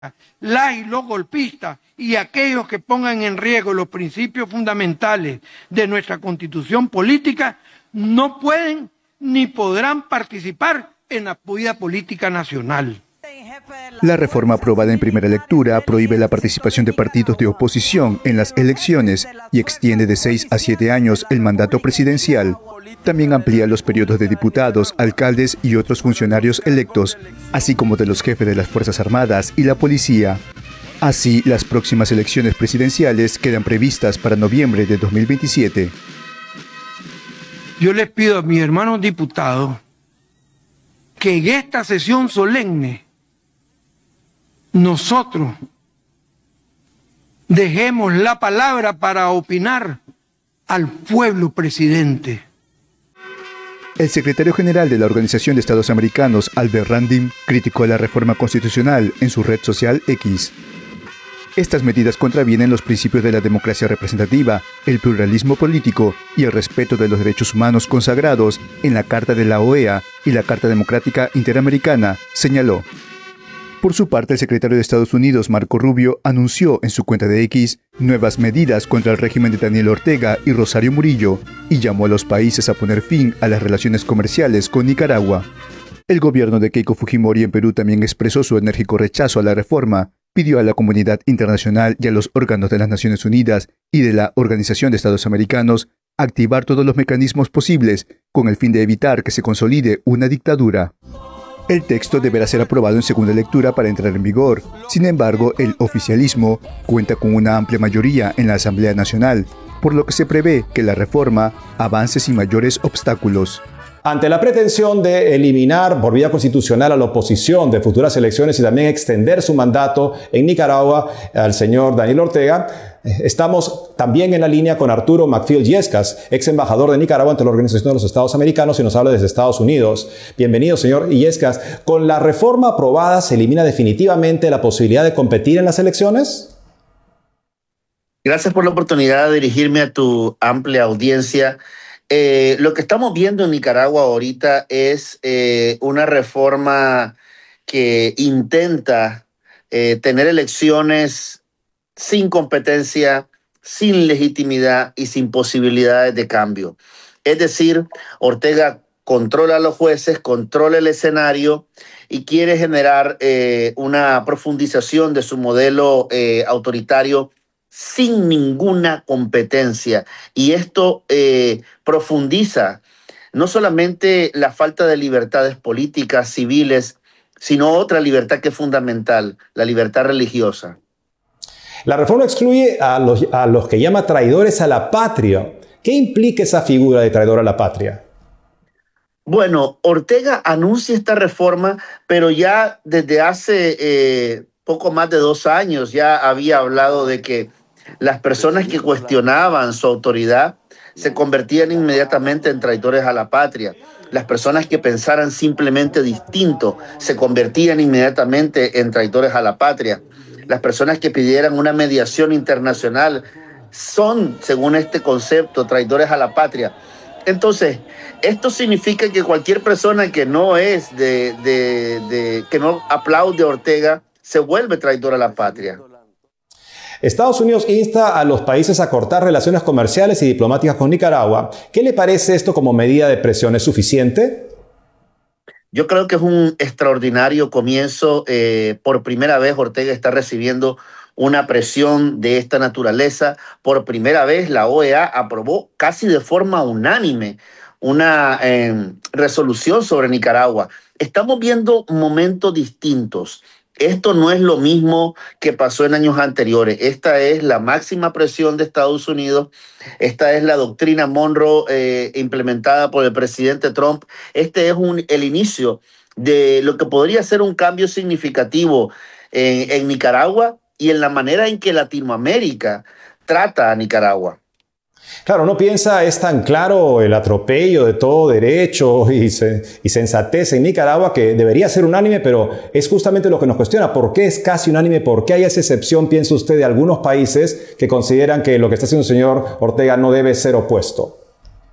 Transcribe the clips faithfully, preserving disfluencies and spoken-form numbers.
las y los golpistas y aquellos que pongan en riesgo los principios fundamentales de nuestra Constitución política no pueden ni podrán participar en la vida política nacional. La reforma aprobada en primera lectura prohíbe la participación de partidos de oposición en las elecciones y extiende de seis a siete años el mandato presidencial. También amplía los periodos de diputados, alcaldes y otros funcionarios electos, así como de los jefes de las Fuerzas Armadas y la policía. Así, las próximas elecciones presidenciales quedan previstas para noviembre de dos mil veintisiete. Yo les pido a mis hermanos diputados que en esta sesión solemne nosotros dejemos la palabra para opinar al pueblo presidente. El secretario general de la Organización de Estados Americanos, Albert Randim, criticó la reforma constitucional en su red social X. Estas medidas contravienen los principios de la democracia representativa, el pluralismo político y el respeto de los derechos humanos consagrados en la Carta de la O E A y la Carta Democrática Interamericana, señaló. Por su parte, el secretario de Estados Unidos, Marco Rubio, anunció en su cuenta de X nuevas medidas contra el régimen de Daniel Ortega y Rosario Murillo y llamó a los países a poner fin a las relaciones comerciales con Nicaragua. El gobierno de Keiko Fujimori en Perú también expresó su enérgico rechazo a la reforma, pidió a la comunidad internacional y a los órganos de las Naciones Unidas y de la Organización de Estados Americanos activar todos los mecanismos posibles con el fin de evitar que se consolide una dictadura. El texto deberá ser aprobado en segunda lectura para entrar en vigor. Sin embargo, el oficialismo cuenta con una amplia mayoría en la Asamblea Nacional, por lo que se prevé que la reforma avance sin mayores obstáculos. Ante la pretensión de eliminar por vía constitucional a la oposición de futuras elecciones y también extender su mandato en Nicaragua al señor Daniel Ortega, estamos también en la línea con Arturo Macfield Illescas, ex embajador de Nicaragua ante la Organización de los Estados Americanos y nos habla desde Estados Unidos. Bienvenido, señor Illescas. ¿Con la reforma aprobada se elimina definitivamente la posibilidad de competir en las elecciones? Gracias por la oportunidad de dirigirme a tu amplia audiencia. Eh, lo que estamos viendo en Nicaragua ahorita es eh, una reforma que intenta eh, tener elecciones sin competencia, sin legitimidad y sin posibilidades de cambio. Es decir, Ortega controla a los jueces, controla el escenario y quiere generar eh, una profundización de su modelo eh, autoritario sin ninguna competencia. Y esto eh, profundiza no solamente la falta de libertades políticas, civiles, sino otra libertad que es fundamental, la libertad religiosa. La reforma excluye a los, a los que llama traidores a la patria. ¿Qué implica esa figura de traidor a la patria? Bueno, Ortega anuncia esta reforma, pero ya desde hace eh, poco más de dos años ya había hablado de que las personas que cuestionaban su autoridad se convertían inmediatamente en traidores a la patria. Las personas que pensaran simplemente distinto se convertían inmediatamente en traidores a la patria. Las personas que pidieran una mediación internacional son, según este concepto, traidores a la patria. Entonces, esto significa que cualquier persona que no es de, de, de que no aplaude a Ortega se vuelve traidor a la patria. Estados Unidos insta a los países a cortar relaciones comerciales y diplomáticas con Nicaragua. ¿Qué le parece esto como medida de presión? ¿Es suficiente? Yo creo que es un extraordinario comienzo. Eh, por primera vez Ortega está recibiendo una presión de esta naturaleza. Por primera vez la O E A aprobó casi de forma unánime una eh, resolución sobre Nicaragua. Estamos viendo momentos distintos. Esto no es lo mismo que pasó en años anteriores. Esta es la máxima presión de Estados Unidos. Esta es la doctrina Monroe eh, implementada por el presidente Trump. Este es un, el inicio de lo que podría ser un cambio significativo en, en Nicaragua y en la manera en que Latinoamérica trata a Nicaragua. Claro, uno piensa, es tan claro el atropello de todo derecho y, se, y sensatez en Nicaragua que debería ser unánime, pero es justamente lo que nos cuestiona. ¿Por qué es casi unánime? ¿Por qué hay esa excepción, piensa usted, de algunos países que consideran que lo que está haciendo el señor Ortega no debe ser opuesto?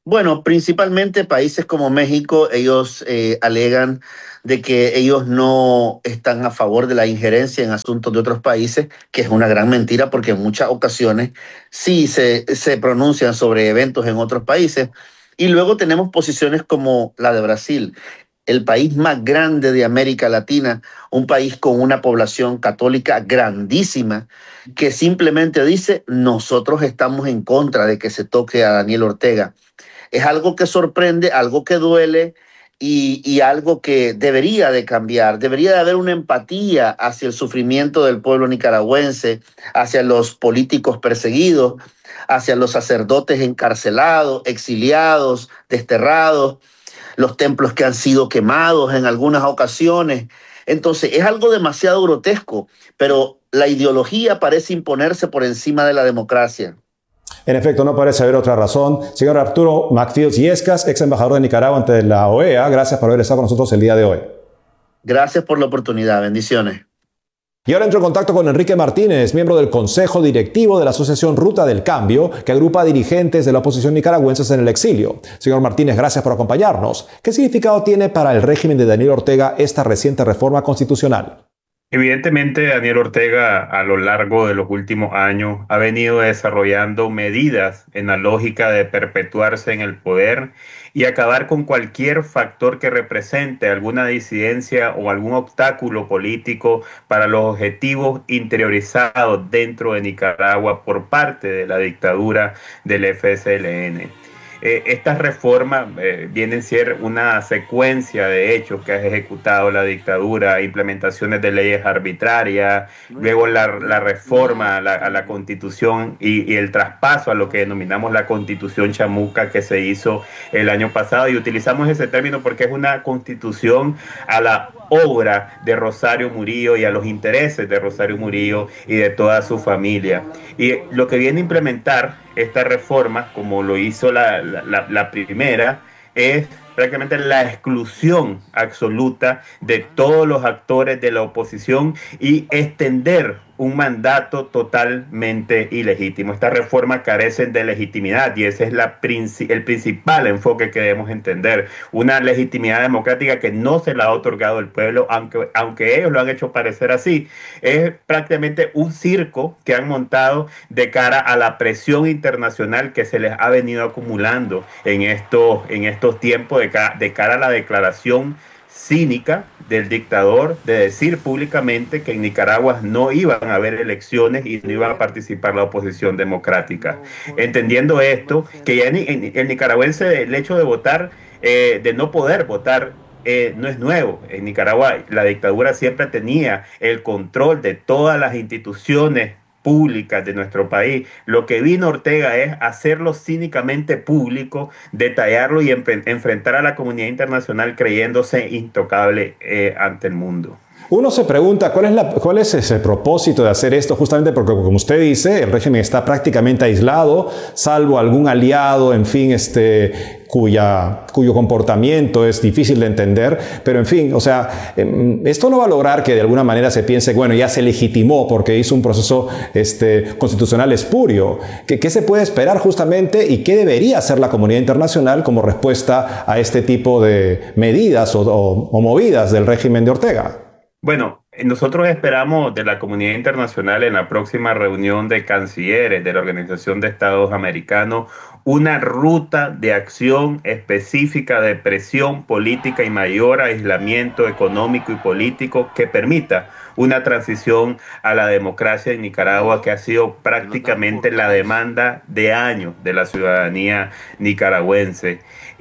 Bueno, principalmente países como México, ellos eh, alegan de que ellos no están a favor de la injerencia en asuntos de otros países, que es una gran mentira porque en muchas ocasiones sí se, se pronuncian sobre eventos en otros países. Y luego tenemos posiciones como la de Brasil, el país más grande de América Latina, un país con una población católica grandísima, que simplemente dice, nosotros estamos en contra de que se toque a Daniel Ortega. Es algo que sorprende, algo que duele y, y algo que debería de cambiar. Debería de haber una empatía hacia el sufrimiento del pueblo nicaragüense, hacia los políticos perseguidos, hacia los sacerdotes encarcelados, exiliados, desterrados, los templos que han sido quemados en algunas ocasiones. Entonces, es algo demasiado grotesco, pero la ideología parece imponerse por encima de la democracia. En efecto, no parece haber otra razón. Señor Arturo McFields Yescas, ex embajador de Nicaragua ante la O E A, gracias por haber estado con nosotros el día de hoy. Gracias por la oportunidad. Bendiciones. Y ahora entro en contacto con Enrique Martínez, miembro del Consejo Directivo de la Asociación Ruta del Cambio, que agrupa a dirigentes de la oposición nicaragüenses en el exilio. Señor Martínez, gracias por acompañarnos. ¿Qué significado tiene para el régimen de Daniel Ortega esta reciente reforma constitucional? Evidentemente, Daniel Ortega a lo largo de los últimos años ha venido desarrollando medidas en la lógica de perpetuarse en el poder y acabar con cualquier factor que represente alguna disidencia o algún obstáculo político para los objetivos interiorizados dentro de Nicaragua por parte de la dictadura del F S L N. Eh, estas reformas eh, vienen a ser una secuencia de hechos que ha ejecutado la dictadura, implementaciones de leyes arbitrarias, luego la, la reforma a la, a la Constitución y, y el traspaso a lo que denominamos la Constitución chamuca que se hizo el año pasado. Y utilizamos ese término porque es una constitución a la obra de Rosario Murillo y a los intereses de Rosario Murillo y de toda su familia. Y lo que viene a implementar esta reforma, como lo hizo la, la, la primera, es prácticamente la exclusión absoluta de todos los actores de la oposición y extender un mandato totalmente ilegítimo. Estas reformas carecen de legitimidad y ese es la princi- el principal enfoque que debemos entender. Una legitimidad democrática que no se la ha otorgado el pueblo, aunque, aunque ellos lo han hecho parecer así. Es prácticamente un circo que han montado de cara a la presión internacional que se les ha venido acumulando en estos, en estos tiempos de, ca- de cara a la declaración cínica del dictador de decir públicamente que en Nicaragua no iban a haber elecciones y no iba a participar la oposición democrática. Entendiendo esto, que ya en, en, el nicaragüense el hecho de votar, eh, de no poder votar, eh, no es nuevo. En Nicaragua la dictadura siempre tenía el control de todas las instituciones públicas de nuestro país. Lo que vino Ortega es hacerlo cínicamente público, detallarlo y enfrentar a la comunidad internacional creyéndose intocable eh, ante el mundo. Uno se pregunta cuál es, la, cuál es ese propósito de hacer esto, justamente porque, como usted dice, el régimen está prácticamente aislado, salvo algún aliado, en fin, este, cuya, cuyo comportamiento es difícil de entender, pero en fin, o sea, esto no va a lograr que de alguna manera se piense, bueno, ya se legitimó porque hizo un proceso este, constitucional espurio. ¿Qué, qué se puede esperar justamente y qué debería hacer la comunidad internacional como respuesta a este tipo de medidas o, o, o movidas del régimen de Ortega? Bueno, nosotros esperamos de la comunidad internacional en la próxima reunión de cancilleres de la Organización de Estados Americanos una ruta de acción específica de presión política y mayor aislamiento económico y político que permita una transición a la democracia en Nicaragua, que ha sido prácticamente la demanda de años de la ciudadanía nicaragüense.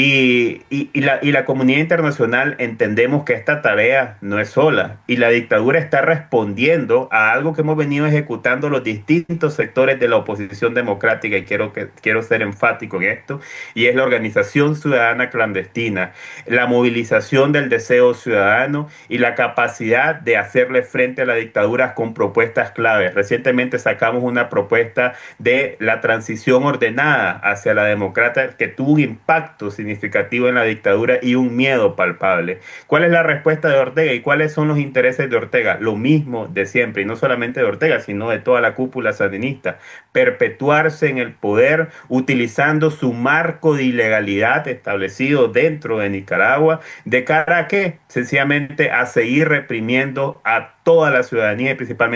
Y, y, y, la, y la comunidad internacional entendemos que esta tarea no es sola y la dictadura está respondiendo a algo que hemos venido ejecutando los distintos sectores de la oposición democrática, y quiero, que, quiero ser enfático en esto, y es la organización ciudadana clandestina, la movilización del deseo ciudadano y la capacidad de hacerle frente a la dictadura con propuestas claves. Recientemente sacamos una propuesta de la transición ordenada hacia la democracia que tuvo un impacto significativo en la dictadura y un miedo palpable. ¿Cuál es la respuesta de Ortega y cuáles son los intereses de Ortega? Lo mismo de siempre, y no solamente de Ortega, sino de toda la cúpula sandinista: perpetuarse en el poder, utilizar utilizando su marco de ilegalidad establecido dentro de Nicaragua, ¿de cara a qué? Sencillamente a seguir reprimiendo a toda la ciudadanía y principalmente